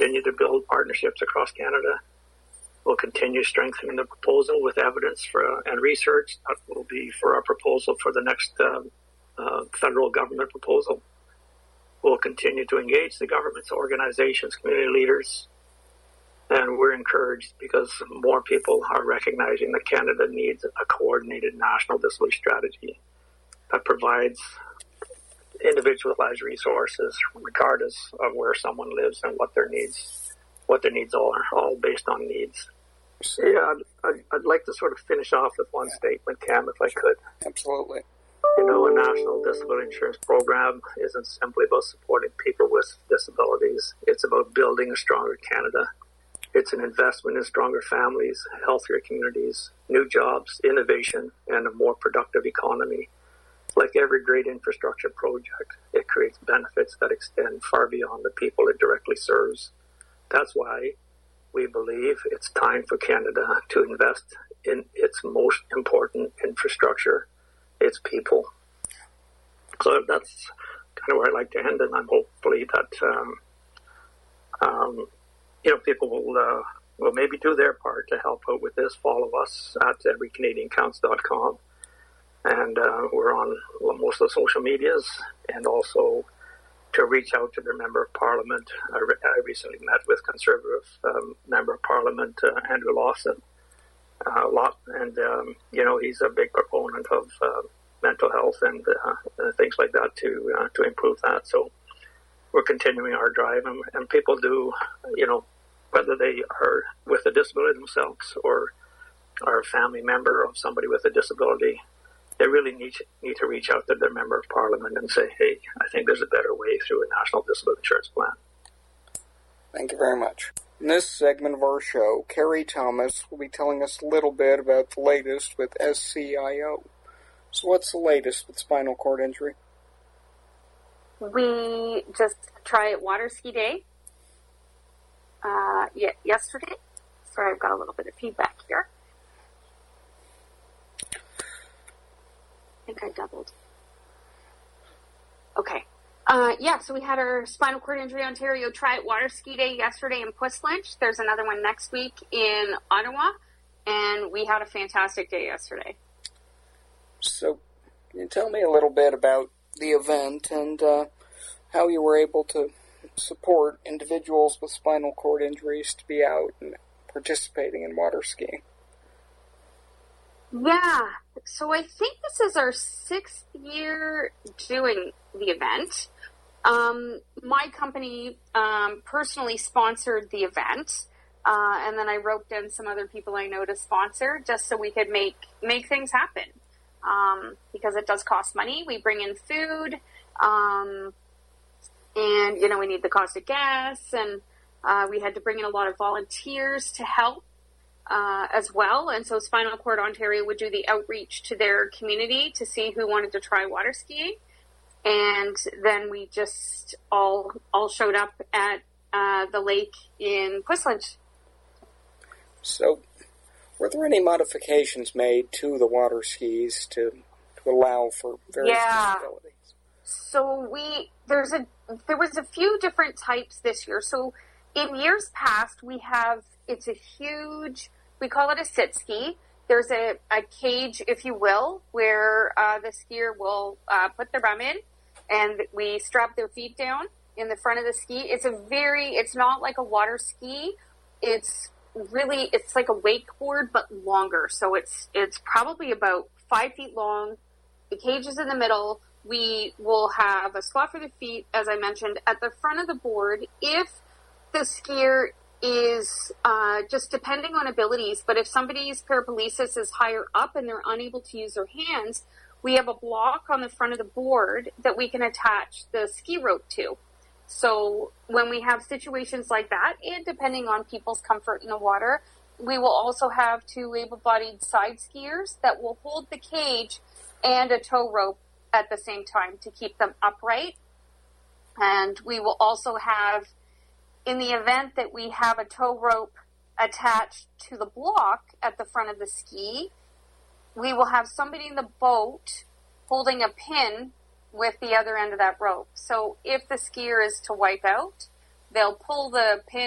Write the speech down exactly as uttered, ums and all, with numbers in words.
continue to build partnerships across Canada. We'll continue strengthening the proposal with evidence for and research. That will be for our proposal for the next uh, uh, federal government proposal. We'll continue to engage the governments, organizations, community leaders, and we're encouraged because more people are recognizing that Canada needs a coordinated national disability strategy that provides individualized resources regardless of where someone lives and what their needs what their needs are, all based on needs. Yeah, I'd, I'd, I'd like to sort of finish off with one statement, Cam, if I could. Absolutely. You know, a national disability insurance program isn't simply about supporting people with disabilities. It's about building a stronger Canada. It's an investment in stronger families, healthier communities, new jobs, innovation, and a more productive economy. Like every great infrastructure project, it creates benefits that extend far beyond the people it directly serves. That's why we believe it's time for Canada to invest in its most important infrastructure, its people. So that's kind of where I'd like to end, and I'm hopefully that um, um, you know people will uh, will maybe do their part to help out with this. Follow us at every canadian counts dot com, and uh, we're on most of the social medias, and also to reach out to their Member of Parliament. I, re- I recently met with Conservative um, Member of Parliament, uh, Andrew Lawson, uh, a lot, and, um, you know, he's a big proponent of uh, mental health and uh, uh, things like that to uh, to improve that. So we're continuing our drive, and, and people do, you know, whether they are with a disability themselves or are a family member of somebody with a disability, they really need to, need to reach out to their Member of Parliament and say, hey, I think there's a better way through a national disability insurance plan. Thank you very much. In this segment of our show, Carrie Thomas will be telling us a little bit about the latest with S C I O. So what's the latest with spinal cord injury? We just tried water ski day uh, y- yesterday. Sorry, I've got a little bit of feedback here. I think I doubled. Okay. Uh, yeah, so we had our Spinal Cord Injury Ontario Try It Water Ski Day yesterday in Puslynch. There's another one next week in Ottawa, and we had a fantastic day yesterday. So, can you tell me a little bit about the event and uh, how you were able to support individuals with spinal cord injuries to be out and participating in water skiing? Yeah, so I think this is our sixth year doing the event. Um, my company um, personally sponsored the event, uh, and then I roped in some other people I know to sponsor just so we could make make things happen. Um, because it does cost money. We bring in food, um, and you know we need the cost of gas, and uh, we had to bring in a lot of volunteers to help. Uh, as well, and so Spinal Cord Ontario would do the outreach to their community to see who wanted to try water skiing, and then we just all all showed up at uh, the lake in Puslynch. So, were there any modifications made to the water skis to to allow for various yeah. disabilities? So we there's a there was a few different types this year. So in years past, we have it's a huge. We call it a sit ski. There's a, a cage, if you will, where uh, the skier will uh, put the rum in, and we strap their feet down in the front of the ski. It's a very, it's not like a water ski. It's really, it's like a wakeboard, but longer. So it's it's probably about five feet long. The cage is in the middle. We will have a spot for the feet, as I mentioned, at the front of the board. If the skier is uh, just depending on abilities, but if somebody's paraplegia is higher up and they're unable to use their hands, we have a block on the front of the board that we can attach the ski rope to. So when we have situations like that, and depending on people's comfort in the water, we will also have two able-bodied side skiers that will hold the cage and a tow rope at the same time to keep them upright. And we will also have, in the event that we have a tow rope attached to the block at the front of the ski, we will have somebody in the boat holding a pin with the other end of that rope. So if the skier is to wipe out, they'll pull the pin